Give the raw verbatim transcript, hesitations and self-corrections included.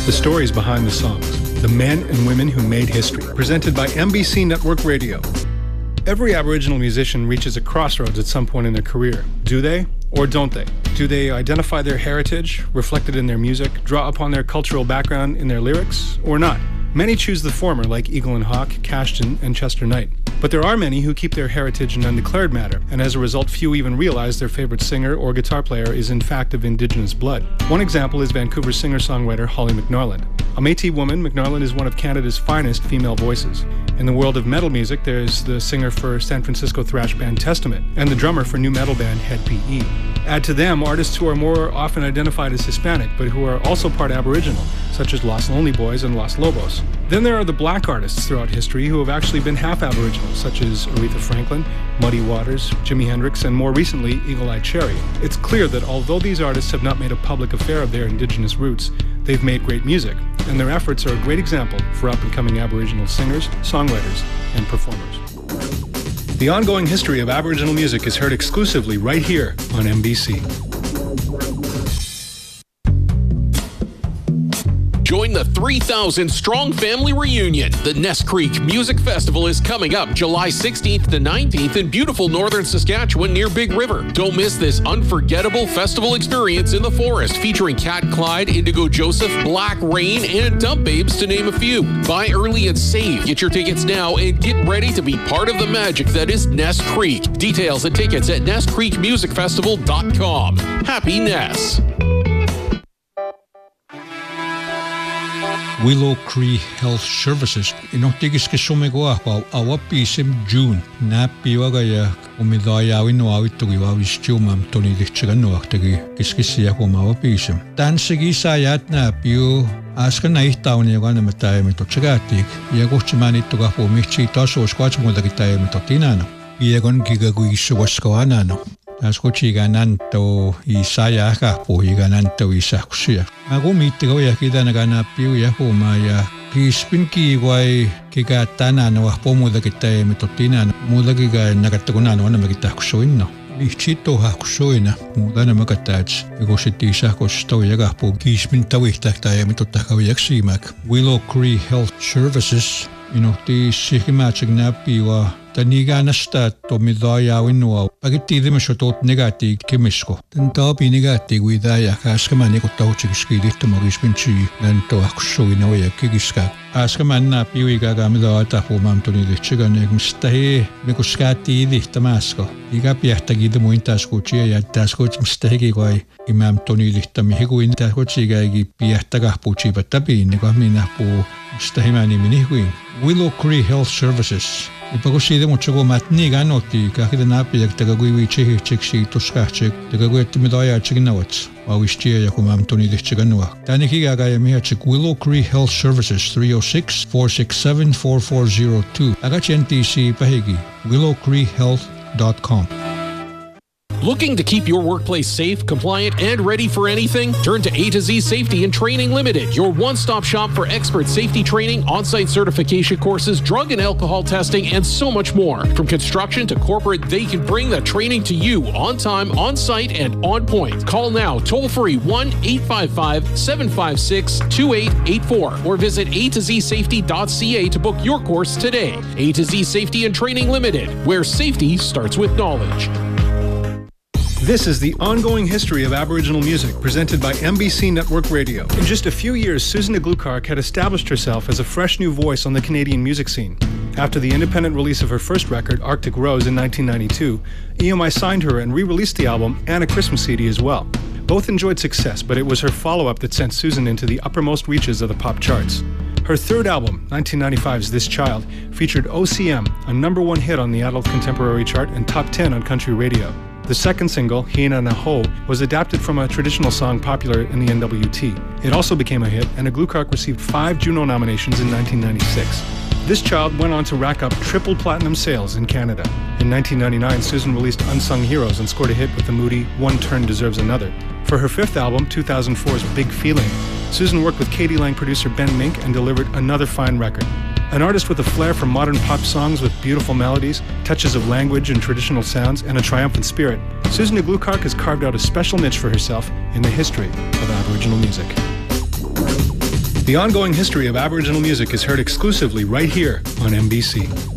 The stories behind the songs, the men and women who made history. Presented by M B C Network Radio. Every Aboriginal musician reaches a crossroads at some point in their career. Do they, or don't they? Do they identify their heritage, reflected in their music, draw upon their cultural background in their lyrics, or not? Many choose the former, like Eagle and Hawk, Cashton, and Chester Knight. But there are many who keep their heritage in undeclared matter, and as a result, few even realize their favorite singer or guitar player is in fact of Indigenous blood. One example is Vancouver singer-songwriter Holly McNarland. A Métis woman, McNarland is one of Canada's finest female voices. In the world of metal music, there's the singer for San Francisco thrash band Testament, and the drummer for new metal band Hed P E. Add to them artists who are more often identified as Hispanic, but who are also part Aboriginal, such as Los Lonely Boys and Los Lobos. Then there are the black artists throughout history who have actually been half Aboriginal, such as Aretha Franklin, Muddy Waters, Jimi Hendrix, and more recently, Eagle Eye Cherry. It's clear that although these artists have not made a public affair of their Indigenous roots, they've made great music, and their efforts are a great example for up-and-coming Aboriginal singers, songwriters, and performers. The ongoing history of Aboriginal music is heard exclusively right here on M B C. Join the three thousand strong family reunion. The Ness Creek Music Festival is coming up July sixteenth to nineteenth in beautiful northern Saskatchewan near Big River. Don't miss this unforgettable festival experience in the forest featuring Cat Clyde, Indigo Joseph, Black Rain, and Dump Babes to name a few. Buy early and save. Get your tickets now and get ready to be part of the magic that is Ness Creek. Details and tickets at ness creek music festival dot com. Happy Ness! Willow Cree Health Services. Inohtikiske sumegoahpa awapisim June. Nappi wagaya umidayawin wawitugi wawistiumam toni dichaganuahtagi kiskisia kuma awapisim. Tansigi sayat nappiu aska naihtauni yagana matayamito tsagatik. Yaguchmanito gapo michi taso squatmudagi tayamito tinano. Yagon gigaguisu waskoanano. Askochi gananto isaya kapo gananto isakusia. Agumiti ko yakita naganapio yahuma ya kispinki wai kigatana no pomuda kita mitotina muda kiga nagatukuna no na magita kusoino. Lichito hakusoina muda na magatats. Igositi sa kosto yaga po kispintawihta tayo mitotakaw yaksimak. Willow Cree Health Services inohti sikimachig na piwa Taniga nasta to midayawin no pagiti mo shotot negati kemisko. Tanta pinigati widaya kaskaman ko tawchigski dito mogispinchi nanto aksuin no yakigiska. Askaman na piwi gagamida ta ko mamtoni de chiganek mstahe mikuskati dito masko. Iga piahtagi de muintas ko chia ya tasko mstahe goi imam toni dito mihiguin ta ko chiga gi piahtaga puchi batabi ni ko mina po mstahimani minihguin. Willow Cree Health Services. Ipaguside mo chugo matni ganoti kahida napi yak tagagui chehi chekshi toskachek tagagui timidaya chignawats wawishtia yakumam toni de chiganwa taniki gaga yami chik Willow Cree Health Services three oh six, four six seven, four four oh two agachntc pahigi willow cree health dot com. Looking to keep your workplace safe, compliant, and ready for anything? Turn to A to Z Safety and Training Limited, your one-stop shop for expert safety training, on-site certification courses, drug and alcohol testing, and so much more. From construction to corporate, they can bring that training to you on time, on site, and on point. Call now, toll-free one eight five five, seven five six, two eight eight four or visit a to z safety dot c a to book your course today. A to Z Safety and Training Limited, where safety starts with knowledge. This is the ongoing history of Aboriginal music presented by M B C Network Radio. In just a few years, Susan de Gluekark had established herself as a fresh new voice on the Canadian music scene. After the independent release of her first record, Arctic Rose, in nineteen ninety-two, E M I signed her and re-released the album and a Christmas C D as well. Both enjoyed success, but it was her follow-up that sent Susan into the uppermost reaches of the pop charts. Her third album, nineteen ninety-five's This Child, featured O C M, a number one hit on the adult contemporary chart and top ten on country radio. The second single, Hina Na Ho, was adapted from a traditional song popular in the N W T. It also became a hit, and Gluekark received five Juno nominations in nineteen ninety-six. This Child went on to rack up triple platinum sales in Canada. In nineteen ninety-nine, Susan released Unsung Heroes and scored a hit with the moody One Turn Deserves Another. For her fifth album, two thousand four's Big Feeling, Susan worked with Katie Lang producer Ben Mink and delivered another fine record. An artist with a flair for modern pop songs with beautiful melodies, touches of language and traditional sounds, and a triumphant spirit, Susan de Gluekark has carved out a special niche for herself in the history of Aboriginal music. The ongoing history of Aboriginal music is heard exclusively right here on M B C.